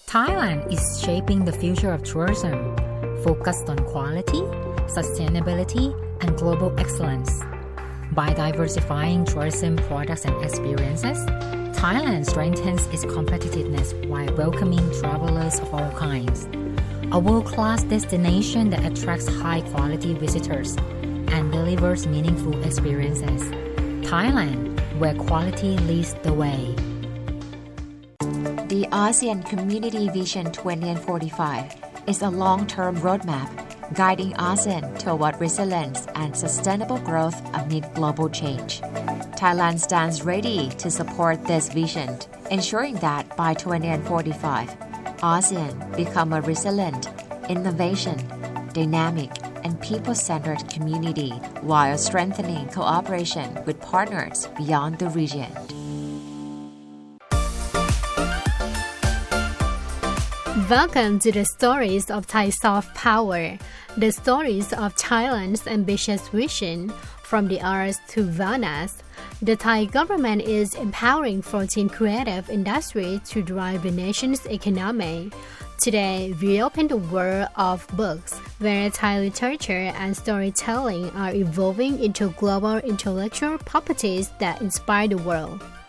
Thailand is shaping the future of tourism, focused on quality, sustainability, and global excellence. By diversifying tourism products and experiences, Thailand strengthens its competitiveness while welcoming travelers of all kinds. A world-class destination that attracts high-quality visitors and delivers meaningful experiences. Thailand, where quality leads the way. The ASEAN Community Vision 2045 is a long-term roadmap guiding ASEAN toward resilience and sustainable growth amid global change. Thailand stands ready to support this vision, ensuring that by 2045, ASEAN become a resilient, innovation, dynamic, and people-centered community while strengthening cooperation with partners beyond the region. Welcome to the stories of Thai soft power, the stories of Thailand's ambitious vision from the arts to wellness. The Thai government is empowering 14 creative industries to drive the nation's economy. Today, we open the world of books, where Thai literature and storytelling are evolving into global intellectual properties that inspire the world.